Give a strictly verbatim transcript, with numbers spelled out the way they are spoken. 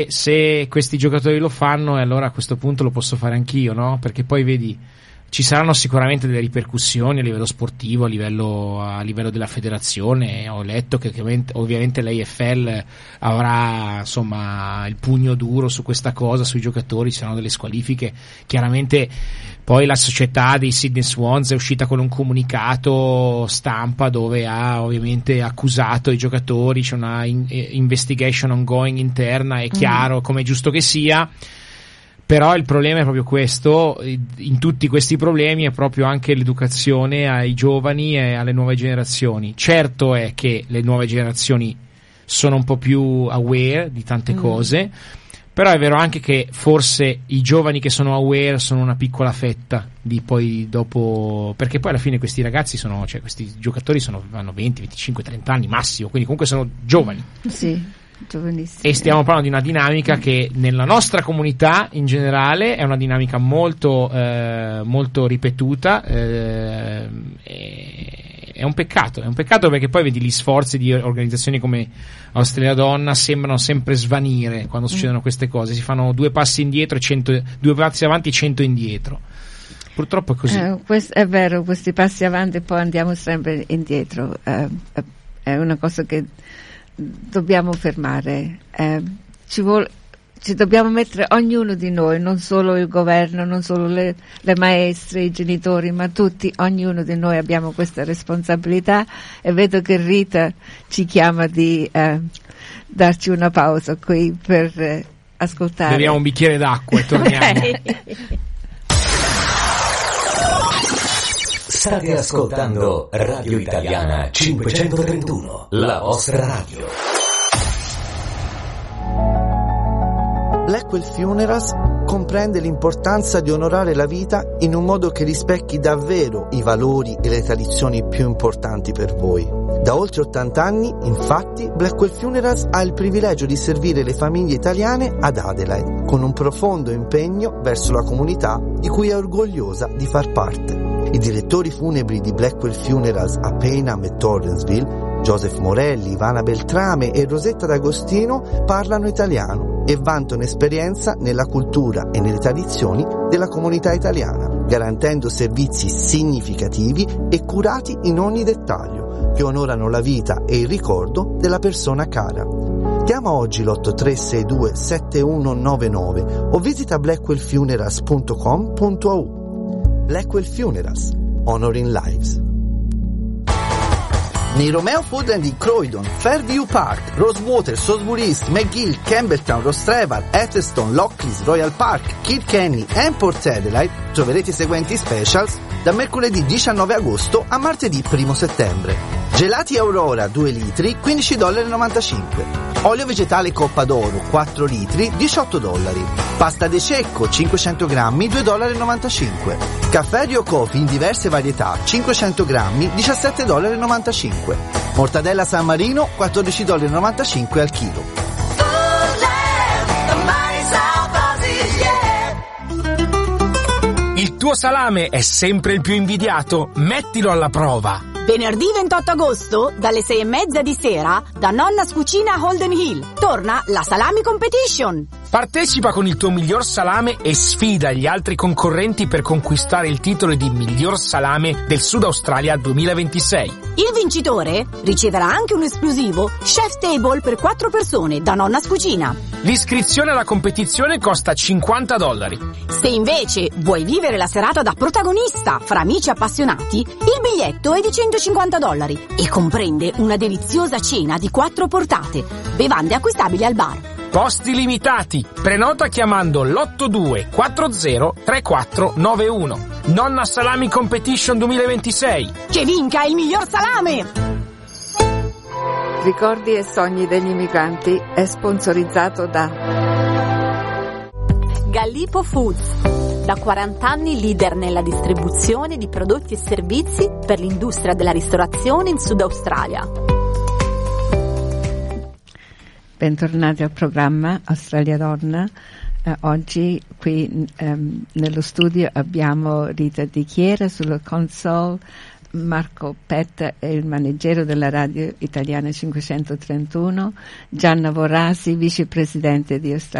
se questi giocatori lo fanno, e allora a questo punto lo posso fare anch'io, no? Perché poi vedi, ci saranno sicuramente delle ripercussioni a livello sportivo, a livello, a livello della federazione. Ho letto che ovviamente l'A F L avrà insomma il pugno duro su questa cosa, sui giocatori, ci saranno delle squalifiche. Chiaramente poi la società dei Sydney Swans è uscita con un comunicato stampa dove ha ovviamente accusato i giocatori, c'è una in- investigation ongoing interna, è chiaro, mm. come è giusto che sia. Però il problema è proprio questo, in tutti questi problemi è proprio anche l'educazione ai giovani e alle nuove generazioni. Certo è che le nuove generazioni sono un po' più aware di tante mm. cose, però è vero anche che forse i giovani che sono aware sono una piccola fetta di poi dopo, perché poi alla fine questi ragazzi sono, cioè questi giocatori sono, hanno venti, venticinque, trenta anni massimo, quindi comunque sono giovani. Sì. Giovanissimo. E stiamo parlando di una dinamica che nella nostra comunità in generale è una dinamica molto eh, molto ripetuta, eh, è un peccato, è un peccato perché poi vedi gli sforzi di organizzazioni come Australia Donna sembrano sempre svanire quando succedono queste cose, si fanno due passi indietro e cento, due passi avanti e cento indietro. Purtroppo è così. Eh, questo è vero, questi passi avanti e poi andiamo sempre indietro, eh, è una cosa che dobbiamo fermare, eh, ci, vuole, ci dobbiamo mettere ognuno di noi, non solo il governo, non solo le, le maestre, i genitori, ma tutti, ognuno di noi abbiamo questa responsabilità, e vedo che Rita ci chiama di eh, darci una pausa qui per eh, ascoltare. Beviamo un bicchiere d'acqua e torniamo. State ascoltando Radio Italiana cinquecentotrentuno, la vostra radio. Blackwell Funerals comprende l'importanza di onorare la vita in un modo che rispecchi davvero i valori e le tradizioni più importanti per voi. Da oltre ottanta anni, infatti, Blackwell Funerals ha il privilegio di servire le famiglie italiane ad Adelaide, con un profondo impegno verso la comunità di cui è orgogliosa di far parte. I direttori funebri di Blackwell Funerals a Payneham e Torrensville, Joseph Morelli, Ivana Beltrame e Rosetta D'Agostino, parlano italiano e vantano esperienza nella cultura e nelle tradizioni della comunità italiana, garantendo servizi significativi e curati in ogni dettaglio, che onorano la vita e il ricordo della persona cara. Chiama oggi l'otto tre sei due sette uno nove nove o visita blackwell funerals punto com punto a u. Blackwell Funerals, Honoring Lives. Nei Romeo Foodland di Croydon, Fairview Park, Rosewater, Salisbury East, McGill, Campbelltown, Rostrevor, Atherstone, Lockleys, Royal Park, Kilkenny e Port Adelaide troverete i seguenti specials da mercoledì diciannove agosto a martedì primo settembre. Gelati Aurora due litri, quindici dollari e novantacinque. Olio vegetale Coppa d'Oro quattro litri, diciotto dollari. Pasta de cecco cinquecento grammi, due dollari e novantacinque. Caffè Rio Coffee in diverse varietà cinquecento grammi, diciassette dollari e novantacinque. Mortadella San Marino quattordici dollari e novantacinque al chilo. Il tuo salame è sempre il più invidiato? Mettilo alla prova! Venerdì ventotto agosto, dalle sei e mezza di sera, da Nonna's Cucina Holden Hill, torna la Salami Competition. Partecipa con il tuo miglior salame e sfida gli altri concorrenti per conquistare il titolo di miglior salame del Sud Australia duemilaventisei. Il vincitore riceverà anche un esclusivo Chef Table per quattro persone da Nonna's Cucina. L'iscrizione alla competizione costa cinquanta dollari. Se invece vuoi vivere la serata da protagonista fra amici appassionati, il biglietto è di centocinquanta dollari e comprende una deliziosa cena di quattro portate, bevande acquistabili al bar. Posti limitati. Prenota chiamando l'otto due quattro zero tre quattro nove uno. Nonna Salami Competition duemilaventisei. Che vinca il miglior salame! Ricordi e sogni degli immigranti è sponsorizzato da Gallipo Foods. Da quaranta anni leader nella distribuzione di prodotti e servizi per l'industria della ristorazione in Sud Australia. Bentornati al programma Australia Donna. Eh, oggi qui ehm, nello studio abbiamo Rita Di Chiera sulla console, Marco Petta è il maneggero della Radio Italiana cinquecentotrentuno, Gianna Vorasi, vicepresidente di Australia